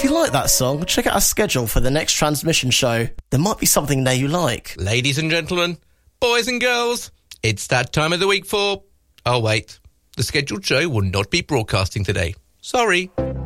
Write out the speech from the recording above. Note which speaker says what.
Speaker 1: If you like that song, check out our schedule for the next transmission show. There might be something there you like.
Speaker 2: Ladies and gentlemen, boys and girls, it's that time of the week for... Oh, wait. The scheduled show will not be broadcasting today. Sorry.